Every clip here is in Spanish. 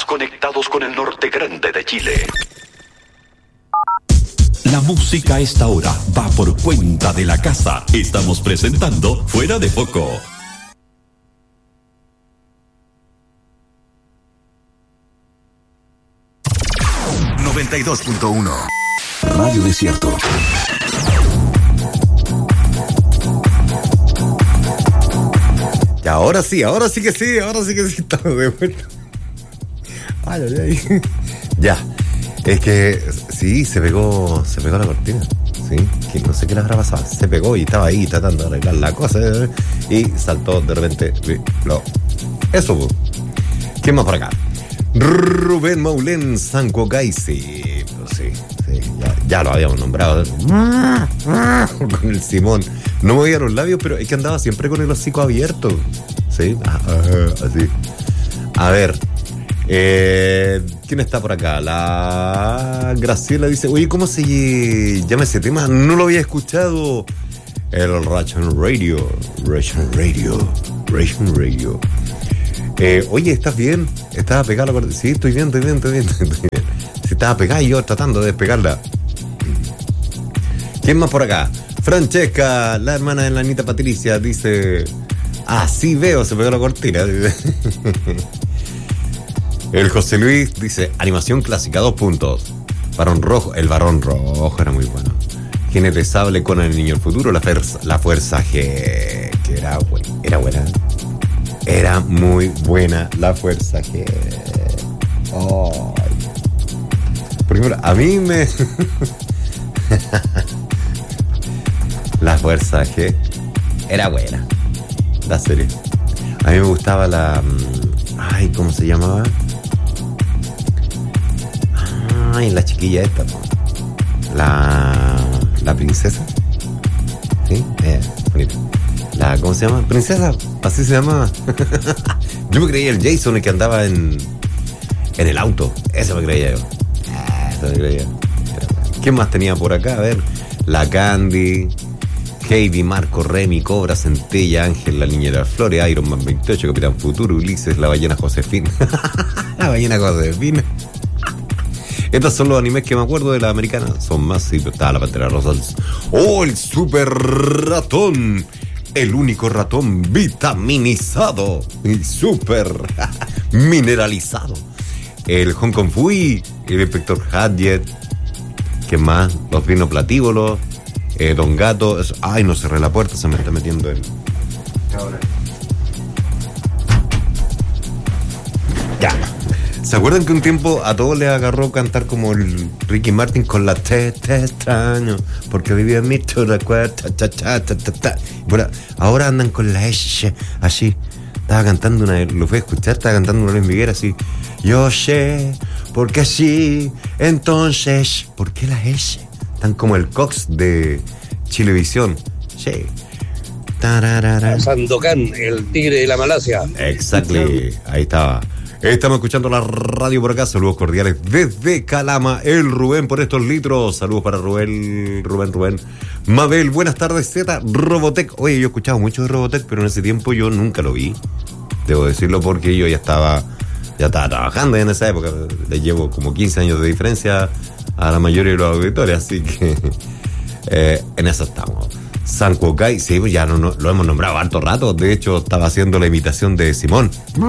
más conectados con el norte grande de Chile. La música a esta hora va por cuenta de la casa. Estamos presentando Fuera de Foco. ...92.1... Radio Desierto. Y ahora sí que sí, estamos de vuelta. Ay, ay, ay. Ya, es que sí, se pegó la cortina. Sí, que no sé qué le habrá pasado. Se pegó y estaba ahí tratando de arreglar la cosa y saltó de repente. Eso, pues. ¿Quién más por acá? Rubén Maulén Sancogaisi. Sí, ya lo habíamos nombrado. Con el Simón. No movía los labios, pero es que andaba siempre con el hocico abierto. Sí, así. A ver. ¿Quién está por acá? La Graciela dice: oye, ¿cómo se llama ese tema? No lo había escuchado. El Russian Radio. Oye, ¿estás bien? ¿Estaba pegada la cortina? Sí, estoy bien. Si estaba pegada y yo tratando de despegarla. ¿Quién más por acá? Francesca, la hermana de la Anita Patricia, dice: así veo, se pegó la cortina. El José Luis dice: animación clásica, 2 puntos. Barón Rojo, el Barón Rojo era muy bueno. Jinete Sable con el Niño del Futuro, la Fuerza G, que era buena. Era muy buena la Fuerza G. Oh. Por ejemplo, a mí me... la Fuerza G era buena. La serie. A mí me gustaba la... ay, ¿cómo se llamaba? Ay, la chiquilla esta, ¿no? La princesa. ¿Sí? Bonita. ¿Cómo se llama? Princesa, así se llama. Yo me creía el Jason, el que andaba en el auto. Eso me creía yo. ¿Quién más tenía por acá? A ver. La Candy, Heidi, Marco, Remy, Cobra, Centella, Ángel, la Niñera de Flores, Iron Man 28, Capitán Futuro, Ulises, la ballena Josefina. La ballena Josefina. Estos son los animes que me acuerdo de la americana. Son más, sí, pero estaba la Pantera Rosa. ¡Oh, el super ratón! El único ratón vitaminizado y super mineralizado. El Hong Kong Fui, el Inspector Gadget. ¿Qué más? Los rinoplatívolos. Don Gato. Ay, no cerré la puerta, se me está metiendo el... Ahora. Ya. ¿Se acuerdan que un tiempo a todos les agarró cantar como el Ricky Martin con la te extraño? Porque vivía en mi recuerdo, Bueno, ahora andan con la S, así. Estaba cantando lo fui a escuchar, estaba cantando una Luis Miguel así. Yo sé, porque así, entonces, ¿por qué la S? Están como el Cox de Chilevisión. Sí. Sandokan, el tigre de la Malasia. Exactly, ahí estaba. Estamos escuchando la radio por acá. Saludos cordiales desde Calama. El Rubén por estos litros. Saludos para Rubén. Mabel, buenas tardes. Z, Robotech. Oye, yo he escuchado mucho de Robotech, pero en ese tiempo yo nunca lo vi. Debo decirlo porque yo ya estaba trabajando en esa época. Le llevo como 15 años de diferencia a la mayoría de los auditores, así que en eso estamos. San Cuocay, sí, pues ya lo hemos nombrado harto rato. De hecho, estaba haciendo la imitación de Simón.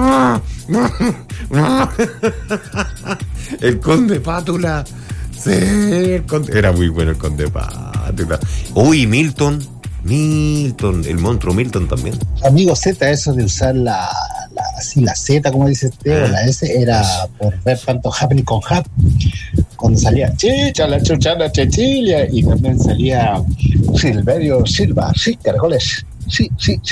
El Conde Pátula. Sí, era muy bueno el Conde Pátula. Uy, Milton, el monstruo Milton también. Amigo Z, eso de usar la Z, como dice usted, o la S, era por ver tanto Happening con Hap. Cuando salía Chicha, la chuchana Cecilia, y también salía Silverio Silva, sí, caracoles, sí.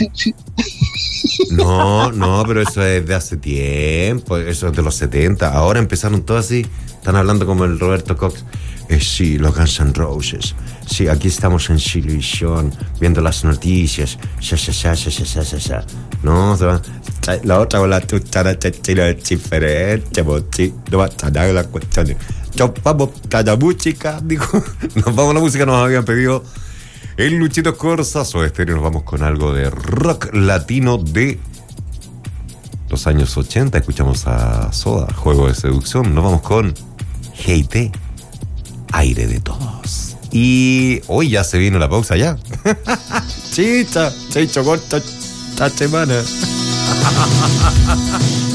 No, pero eso es de hace tiempo, eso es de los 70. Ahora empezaron todos así, están hablando como el Roberto Cox. Sí, los Guns N' Roses. Sí, aquí estamos en Chilevisión, viendo las noticias. No, se va. La otra con la chuchara Cecilia es diferente, no va a estar la cuestión. Vamos a la música, dijo. Nos vamos a la música, nos habían pedido el Luchito Corsa, Soda Stereo. Nos vamos con algo de rock latino de los años 80, escuchamos a Soda, Juego de Seducción. Nos vamos con Heite, Aire de Todos. Y hoy ya se vino la pausa ya. Chicha, chicho corta, esta semana.